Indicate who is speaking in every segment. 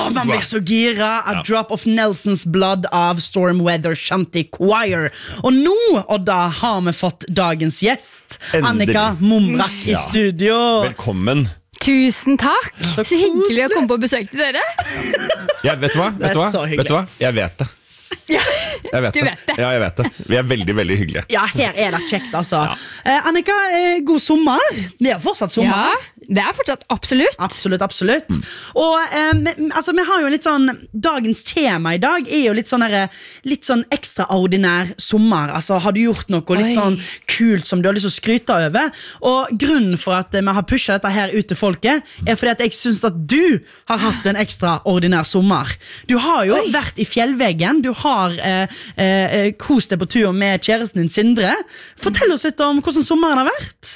Speaker 1: man blir så gira. A Drop of Nelson's Blood av Storm Weather Shanty Choir. Og nå, Odda, har vi fått dagens gjest.
Speaker 2: Endelig.
Speaker 1: Annika Momrak i studio.
Speaker 2: Velkommen.
Speaker 3: Tusen takk. Så hyggelig å komme på besøk til dere.
Speaker 2: Vet du hva? Jeg vet det.
Speaker 3: Ja,
Speaker 2: Du vet det. Ja, jeg vet det. Vi er veldig, veldig hyggelige.
Speaker 1: Ja, her er det kjekt, altså. Annika, god sommer. Det er fortsatt sommer.
Speaker 3: Ja, det er fortsatt absolutt.
Speaker 1: Absolutt. Og altså, vi har jo litt sånn, dagens tema i dag er jo litt sånn ekstraordinær sommer. Altså, har du gjort noe litt sånn kult som du har lyst til å skryte over? Og grunnen for at vi har pushet dette her ut til folket, er fordi at jeg synes at du har hatt en ekstraordinær sommer. Du har jo vært i fjellveggen, du har kost deg på tur med kjæresten din Sindre. Fortell oss litt om hvordan sommeren har vært.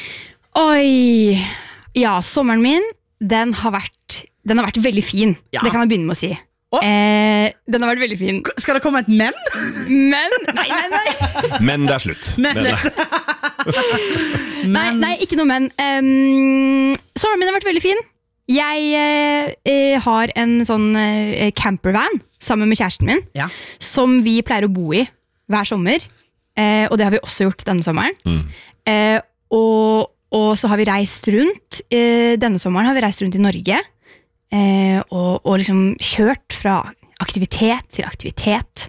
Speaker 3: Ja, sommeren min, den har vært veldig fin. Det kan jeg begynne med å si. Den har vært veldig fin.
Speaker 1: Skal det komme et men?
Speaker 3: Men? Nei.
Speaker 2: Men det er slutt.
Speaker 3: Nei, ikke noe men. Sommeren min har vært veldig fin. Jeg har en sånn campervan sammen med kjæresten min, som vi pleier å bo i hver sommer. Og det har vi også gjort denne sommeren. Og så har vi reist rundt. Denne sommeren har vi reist rundt i Norge. Og liksom kjørt fra aktivitet til aktivitet.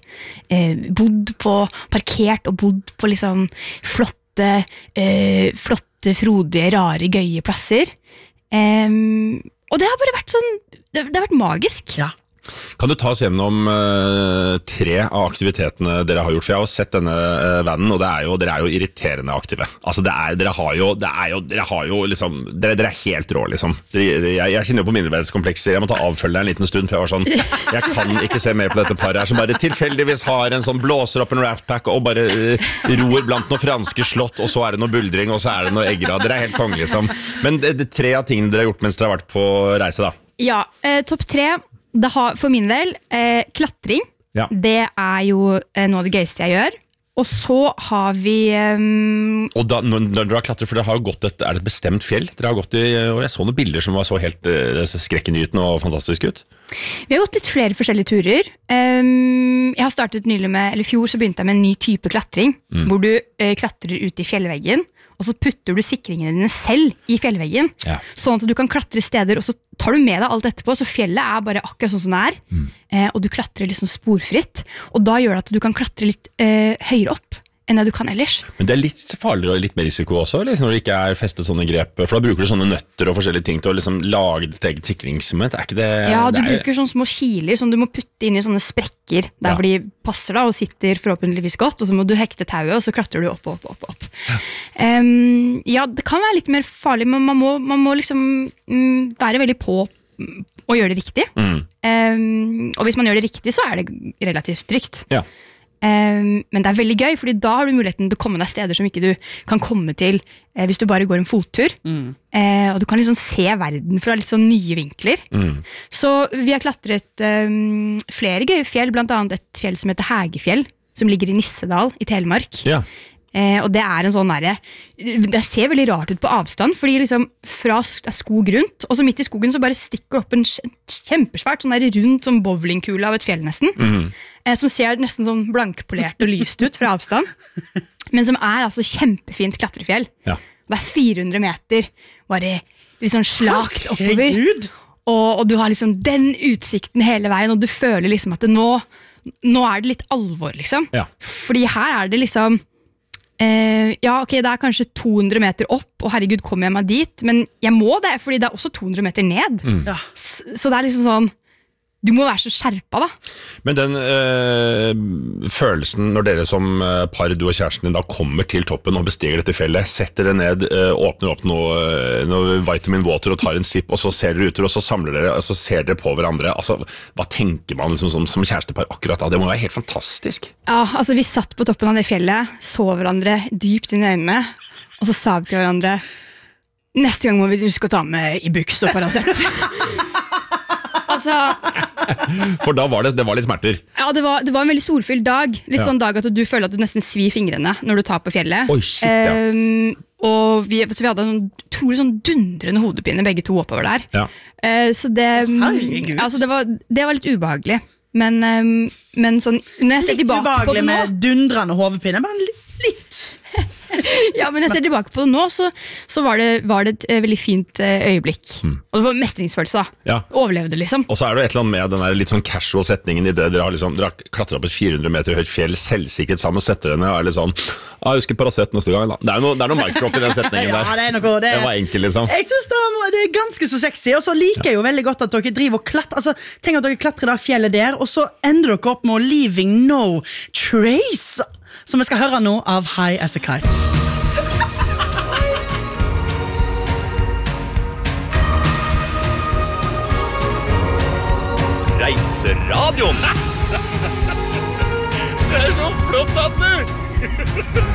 Speaker 3: Parkert og bodd på liksom flotte, frodige, rare, gøye plasser. Og det har bare vært sånn, det har vært magisk.
Speaker 2: Ja. Kan du ta oss gjennom 3 av aktivitetene dere har gjort? For jeg har sett denne vanen, og dere er jo irriterende aktive. Altså dere er helt rå, liksom. Jeg kjenner jo på mindreverdskomplekser. Jeg må ta avfølge en liten stund, for jeg var sånn, jeg kan ikke se mer på dette paret her, som bare tilfeldigvis har en sånn blåser opp en raftpack, og bare roer blant noen franske slott, og så er det noe buldring, og så er det noe eggrad. Dere er helt konge, liksom. Men det 3 av tingene dere har gjort mens dere har vært på reise, da. Ja,
Speaker 3: topp 3. For min del, klatring, det er jo noe av det gøyeste jeg gjør. Og så har vi
Speaker 2: Og da, når dere har klatret, for dere har jo gått er det et bestemt fjell? Dere har gått og jeg så noen bilder som var så helt skrekkenytende og fantastisk ut.
Speaker 3: Vi har gått litt flere forskjellige turer. Jeg har startet nylig med, eller i fjor så begynte jeg med en ny type klatring, hvor du klatrer ut i fjellveggen, og så putter du sikringene dine selv i fjellveggen, sånn at du kan klatre steder, og så tar du med deg alt etterpå, så fjellet er bare akkurat sånn som det er, og du klatrer liksom sporfritt, og da gjør det at du kan klatre litt høyere opp enn det du kan ellers.
Speaker 2: Men det er litt farligere og litt mer risiko også, eller? Når det ikke er festet sånne grep, for da bruker du sånne nøtter og forskjellige ting til å liksom lage ditt eget sikringsmoment, er ikke det?
Speaker 3: Ja, du bruker sånne små kiler som du må putte inn i sånne sprekker, der hvor de passer da, og sitter forhåpentligvis godt, og så må du hekte tauet, og så klatrer du opp. Ja, det kan være litt mer farlig, men man må liksom være veldig på å gjøre det riktig. Og hvis man gjør det riktig, så er det relativt trygt. Ja. Men det er veldig gøy, fordi da har du muligheten til å komme deg steder som ikke du kan komme til hvis du bare går en fottur, og du kan liksom se verden fra litt sånn nye vinkler. Så vi har klatret flere gøye fjell, blant annet et fjell som heter Hægefjell, som ligger i Nissedal i Telemark. Og det er en sånn det ser veldig rart ut på avstand, fordi liksom fra skog rundt, og så midt i skogen så bare stikker opp en kjempesvært sånn rundt sånn bowlingkule av et fjell nesten, som ser nesten sånn blankpolert og lyst ut fra avstand, men som er altså kjempefint klatrefjell. Det er 400 meter bare liksom slakt oppover, og du har liksom den utsikten hele veien, og du føler liksom at nå er det litt alvor liksom, fordi her er det liksom det er kanskje 200 meter opp, og herregud, kommer jeg meg dit? Men jeg må det, fordi det er også 200 meter ned. Så det er liksom sånn, du må være så skjerpa da.
Speaker 2: Men den følelsen når dere som par, du og kjæresten din da kommer til toppen og bestiger dette fjellet, setter dere ned, åpner opp noe vitamin water og tar en sip, og så ser dere utover, og så samler dere, og så ser dere på hverandre. Altså, hva tenker man liksom, som kjærestepar akkurat da? Det må være helt fantastisk.
Speaker 3: Ja, altså vi satt på toppen av det fjellet, så hverandre dypt inn i øynene, og så sa vi til hverandre, neste gang må vi huske å ta med Ibux og Paracet. Altså,
Speaker 2: for da var det var litt smerter.
Speaker 3: Ja, det var en veldig solfylt dag. Litt sånn dag at du føler at du nesten svir fingrene når du tar på fjellet.
Speaker 2: Oi, shit,
Speaker 3: og vi hadde utrolig sånn dundrende hodepine begge to oppover der.
Speaker 2: Ja.
Speaker 3: Så det var litt ubehagelig. Men sånn, når jeg ser
Speaker 1: Litt
Speaker 3: tilbake på
Speaker 1: ubehagelig
Speaker 3: det nå
Speaker 1: med dundrende hovedpine, men litt.
Speaker 3: Ja, men jeg ser tilbake på det nå, så var det et veldig fint øyeblikk. Og det var mestringsfølelse da.
Speaker 2: Ja.
Speaker 3: Overlevde liksom.
Speaker 2: Og så er det jo et eller annet med den der litt sånn casual setningen i det dere har klatret opp et 400 meter høyt fjell selvsikkert sammen, setter dere ned og er litt sånn, jeg husker Paracet neste gang da. Det er noe micro-drop i den setningen
Speaker 1: Ja,
Speaker 2: der.
Speaker 1: det
Speaker 2: var enkel liksom.
Speaker 1: Jeg synes det er ganske så sexy. Og så liker jeg jo veldig godt at dere driver og klatrer. Altså, tenk at dere klatrer det fjellet der, og så ender dere opp med Leaving No Trace, som vi skal høre nå av High As A Kite.
Speaker 4: Reiseradioen. Det så flott at du